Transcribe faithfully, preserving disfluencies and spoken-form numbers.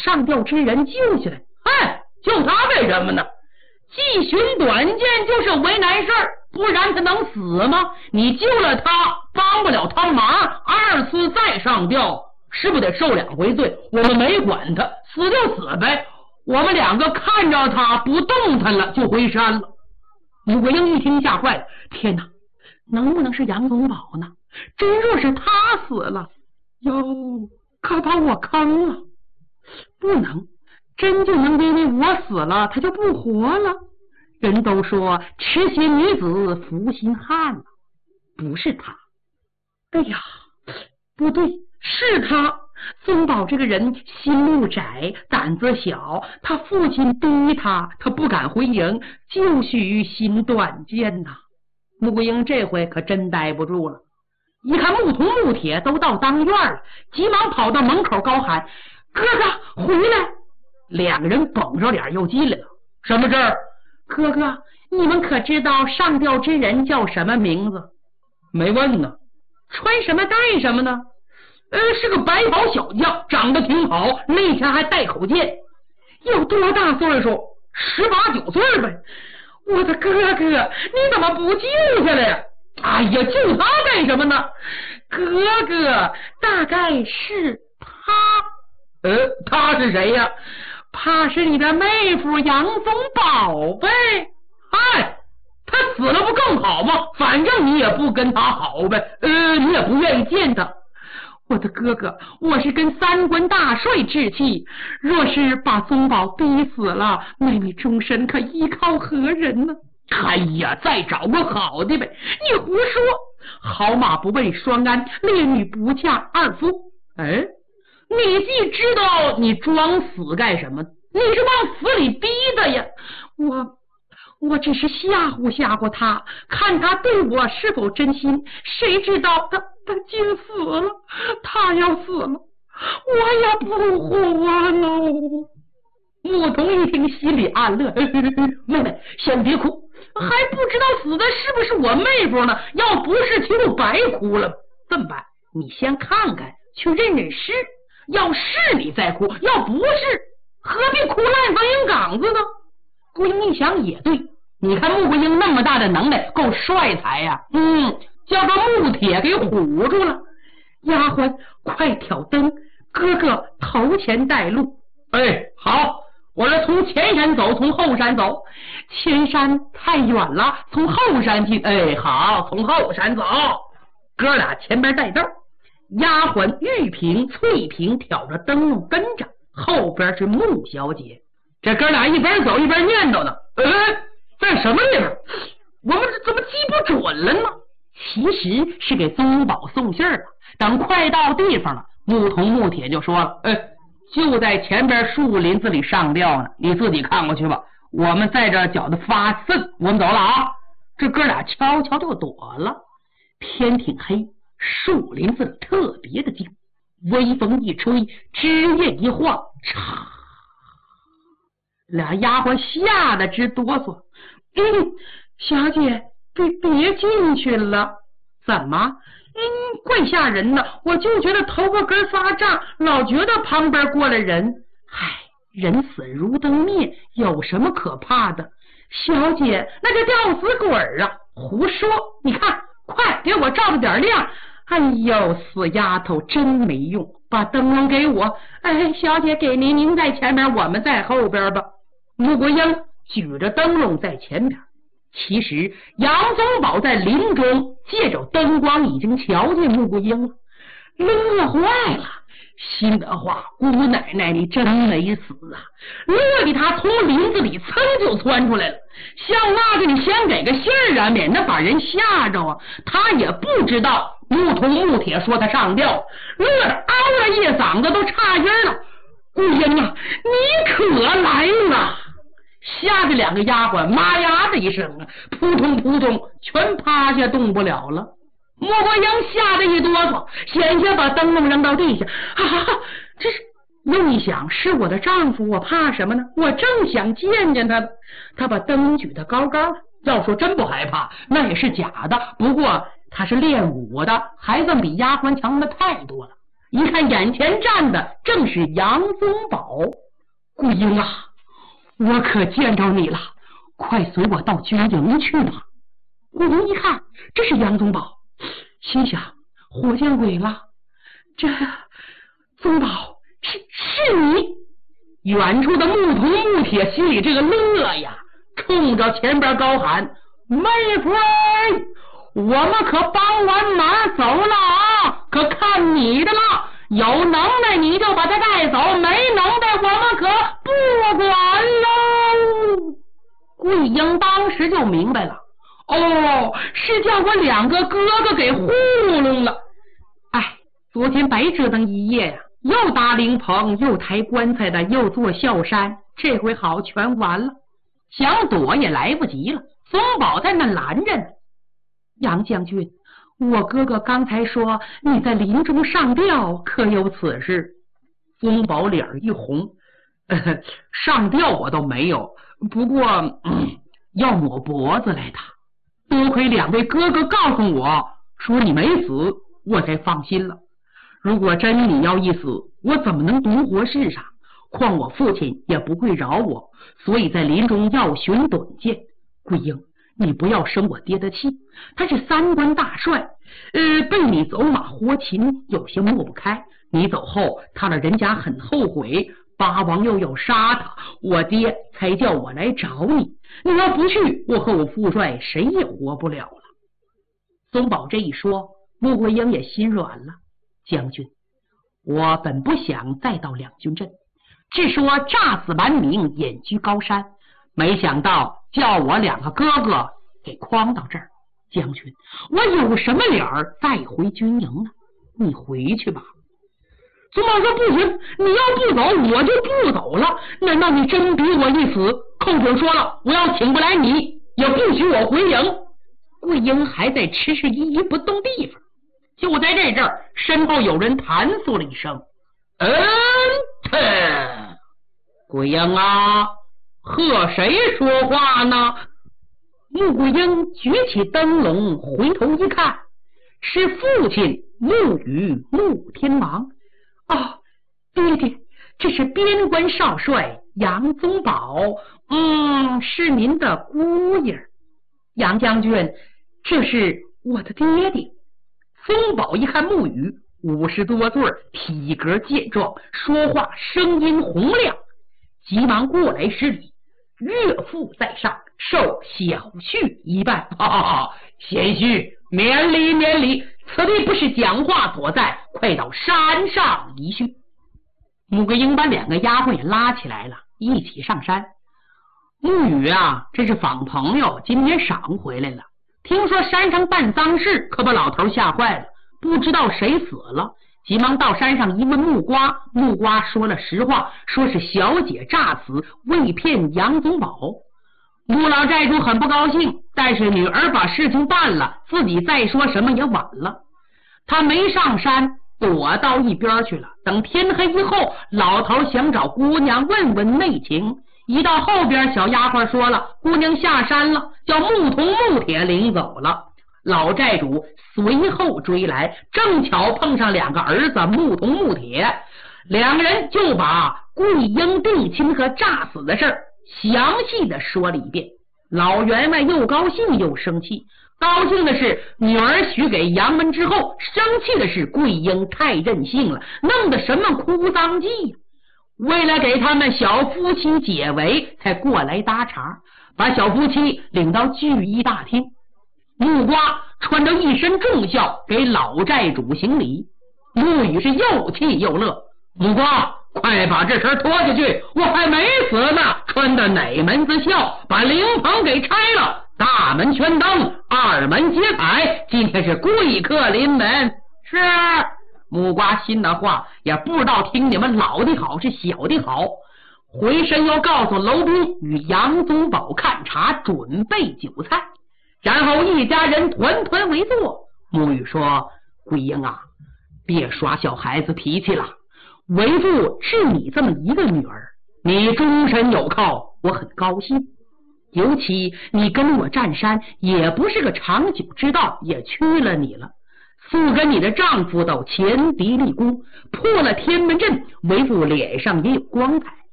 上吊之人救下来。哎，救他干什么呢？既寻短见就是为难事儿，不然他能死吗？你救了他，帮不了他忙，二次再上吊，是不是得受两回罪？我们没管他，死就死呗。我们两个看着他不动弹了，就回山了。穆桂英一听吓坏了，天哪，能不能是杨宗保呢？真若是他死了，哟，可把我坑了。不能，真就能因为我死了，他就不活了。人都说痴心女子负心汉，不是他。哎呀，不对，是他。宗保这个人心目窄，胆子小，他父亲逼他，他不敢回营，就许心短见呐。穆桂英这回可真待不住了，一看穆同穆铁都到当院了，急忙跑到门口高喊：哥哥回来！两个人绷着脸又进来了。什么事儿？哥哥，你们可知道上吊之人叫什么名字？没问呢。穿什么戴什么呢？呃，是个白袍小将，长得挺好，那天还带口剑。有多大岁数？十八九岁呗。我的哥哥，你怎么不救下来呀？哎呀，救他干什么呢？哥哥，大概是他。呃，他是谁呀？怕是你的妹夫杨宗保呗。哎，他死了不更好吗？反正你也不跟他好呗，呃，你也不愿意见他。我的哥哥，我是跟三官大帅置气，若是把宗保逼死了，妹妹终身可依靠何人呢？哎呀，再找个好的呗。你胡说，好马不为双鞍，烈女不嫁二夫。哎，你既知道，你装死干什么？你是往死里逼的呀。我我只是吓唬吓唬他，看他对我是否真心，谁知道他他竟死了。他要死了，我也不活喽。穆童一听心里暗乐，妹妹先别哭，还不知道死的是不是我妹夫呢，要不是就白哭了。这么办，你先看看，去认认尸，要是你再哭，要不是何必哭烂放营岗子呢？桂英一想也对，你看穆桂英那么大的能耐，够帅才呀、啊、嗯，叫个穆铁给唬住了。丫鬟快挑灯，哥哥头前带路。哎，好，我这从前山走，从后山走。前山太远了，从后山去。哎，好，从后山走。哥俩前边带豆，丫鬟玉萍、翠萍挑着灯笼跟着，后边是穆小姐。这哥俩一边走一边念叨呢。哎，在什么地方？我们怎么记不准了呢？其实是给宗保送信了。等快到地方了，穆同穆铁就说了：哎，就在前边树林子里上吊呢，你自己看过去吧。我们在这搅得发瘆，我们走了啊。这哥俩悄悄就躲了。天挺黑，树林子里特别的静，微风一吹，枝叶一晃，嚓！俩丫鬟吓得直哆嗦。嗯，小姐，别别进去了。怎么？嗯，怪吓人的，我就觉得头发根发胀，老觉得旁边过来人。唉，人死如灯灭，有什么可怕的？小姐，那就吊死鬼啊！胡说！你看，快给我照着点亮！哎呦，死丫头真没用，把灯笼给我。哎，小姐给您，您在前面，我们在后边吧。穆桂英举着灯笼在前边。其实杨宗保在林中借着灯光已经瞧见穆桂英了，乐坏了，心的话，姑奶奶你真没死啊！乐的他从林子里噌就窜出来了，像那个你先给个信儿啊，免得把人吓着啊。他也不知道穆同穆铁说他上吊，乐得嗷了一嗓子都岔音了。桂英啊，你可来了！吓得两个丫鬟妈呀的一声啊，扑通扑通全趴下动不了了。穆桂英吓得一哆嗦，险些把灯笼扔到地下。啊，这是又一想，是我的丈夫，我怕什么呢？我正想见见他，他把灯举得高高的。要说真不害怕，那也是假的。不过他是练武的，还算比丫鬟强的太多了。 一看眼前站的正是杨宗保。桂英啊，我可见着你了，快随我到军营去吧。桂英一看这是杨宗保，心想活见鬼了，这宗保是是你。远处的牧童牧铁心里这个乐呀，冲着前边高喊：妹夫，我们可帮完马走了啊，可看你的了，有能耐你就把他带走，没能耐我们可不管喽。桂英当时就明白了，哦，是叫我两个哥哥给糊弄了。哎，昨天白折腾一夜呀，又搭灵棚，又抬棺材的，又做孝山，这回好全完了。想躲也来不及了，宗保在那拦着呢。杨将军，我哥哥刚才说你在林中上吊，可有此事？宗保脸一红，呃，上吊我倒没有，不过、嗯、要抹脖子来的。多亏两位哥哥告诉我说你没死，我才放心了。如果真你要一死，我怎么能独活世上？况我父亲也不会饶我，所以在林中要寻短见。桂英，你不要生我爹的气，他是三官大帅，呃，被你走马活禽，有些抹不开。你走后，他的人家很后悔，八王又要杀他，我爹才叫我来找你。你要不去，我和我父帅谁也活不了了。宗保这一说，穆桂英也心软了。将军，我本不想再到两军阵，只说诈死顽民，隐居高山，没想到叫我两个哥哥给诓到这儿。将军，我有什么脸儿再回军营呢？你回去吧。宗保说不行，你要不走我就不走了。难道你真逼我一死？寇准说了，我要请不来你，也不许我回营。桂英还在迟迟疑疑不动地方，就在这阵儿，身后有人弹诉了一声：嗯特桂英啊，和谁说话呢？穆桂英举起灯笼，回头一看，是父亲穆羽穆天王。哦，爹爹，这是边关少帅杨宗保，嗯，是您的姑爷。杨将军，这是我的爹爹。宗保一看穆羽五十多岁，体格健壮，说话声音洪亮，急忙过来施礼：岳父在上，受小婿一拜。哈哈哈，贤婿免礼免礼，此地不是讲话所在，快到山上一叙。穆桂英把两个丫鬟也拉起来了，一起上山。穆羽啊，这是访朋友，今天晌回来了，听说山上办丧事，可把老头吓坏了，不知道谁死了，急忙到山上一问木瓜，木瓜说了实话，说是小姐诈死，为骗杨宗保。穆老寨主很不高兴，但是女儿把事情办了，自己再说什么也晚了。他没上山，躲到一边去了。等天黑以后，老头想找姑娘问问内情，一到后边，小丫鬟说了，姑娘下山了，叫牧童牧铁领走了。老寨主随后追来，正巧碰上两个儿子牧童牧铁，两个人就把桂英定亲和诈死的事儿详细的说了一遍。老员外又高兴又生气，高兴的是女儿许给杨门之后，生气的是桂英太任性了，弄得什么哭丧祭呀、啊！为了给他们小夫妻解围，才过来搭茬，把小夫妻领到聚义大厅。木瓜穿着一身重孝，给老寨主行礼。穆羽是又气又乐：木瓜，快把这身脱下去，我还没死呢！穿的哪门子孝？把灵棚给拆了，大门全灯，二门接彩，今天是贵客临门。是木瓜心的话，也不知道听你们老的好是小的好，回身又告诉楼兵与杨宗保看茶，准备酒菜，然后一家人团团围坐。穆羽说：桂英啊，别耍小孩子脾气了，为父是你这么一个女儿，你终身有靠，我很高兴。尤其你跟我占山也不是个长久之道，也屈了你了。 父跟你的丈夫都前敌立功，破了天门阵，为父脸上也有光彩。